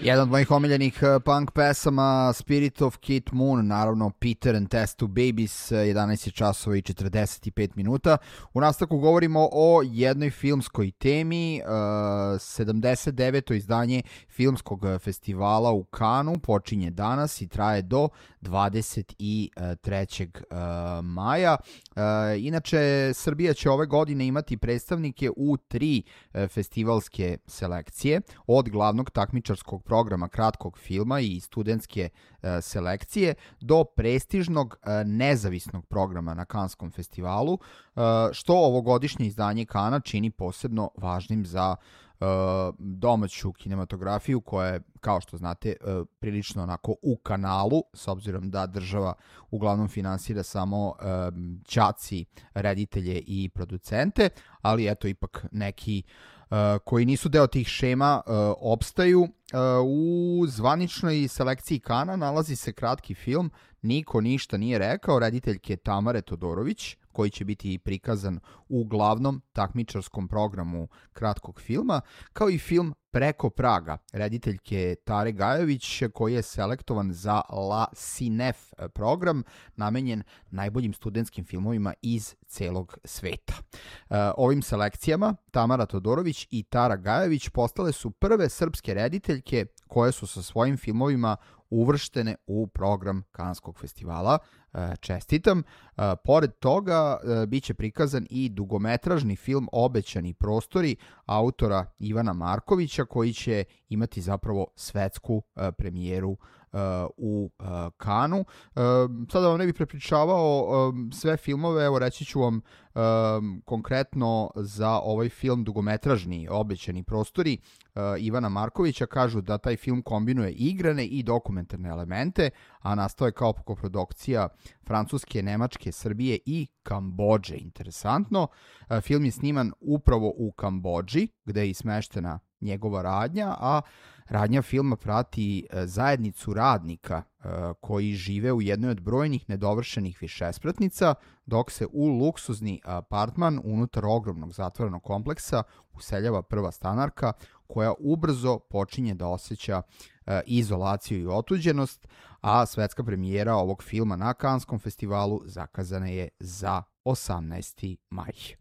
Jedan od mojih omiljenih punk pesama, Spirit of Kit Moon, naravno Peter and Test Two Babies, 11 časova i 45 minuta. U nastavku govorimo o jednoj filmskoj temi, 79. izdanje filmskog festivala u Kanu, počinje danas i traje do 23. maja. Inače, Srbija će ove godine imati predstavnike u 3 festivalske selekcije, od glavnog takmičarskog programa kratkog filma i studentske selekcije do prestižnog nezavisnog programa na Kanskom festivalu, što ovogodišnje izdanje Kana čini posebno važnim za domaću kinematografiju koja je, kao što znate, prilično onako u kanalu, s obzirom da država uglavnom finansira samo ćaci, reditelje i producente, ali eto ipak neki koji nisu deo tih šema opstaju. U zvaničnoj selekciji Kana nalazi se kratki film Niko ništa nije rekao, rediteljke Tamare Todorović, koji će biti prikazan u glavnom takmičarskom programu kratkog filma, kao i film Preko praga, rediteljke Tare Gajović, koji je selektovan za La Cinef program, namenjen najboljim studentskim filmovima iz celog sveta. Ovim selekcijama Tamara Todorović i Tara Gajović postale su prve srpske rediteljke koje su sa svojim filmovima uvrštene u program Kanskog festivala. Čestitam. Pored toga, bit će prikazan i dugometražni film Obećani prostori autora Ivana Markovića, koji će imati zapravo svetsku premijeru u Kanu. Sada vam ne bih prepričavao sve filmove, evo reći ću vam konkretno za ovaj film dugometražni Obećani prostori Ivana Markovića. Kažu da taj film kombinuje igrane i dokumentarne elemente, a nastao je kao koprodukcija Francuske, Nemačke, Srbije i Kambodže. Interesantno. Film je sniman upravo u Kambodži, gde je i smeštena njegova radnja, a radnja filma prati zajednicu radnika koji žive u jednoj od brojnih nedovršenih višespratnica, dok se u luksuzni apartman unutar ogromnog zatvorenog kompleksa useljava prva stanarka, koja ubrzo počinje da osjeća izolaciju i otuđenost, a svetska premijera ovog filma na Kanskom festivalu zakazana je za 18. maj.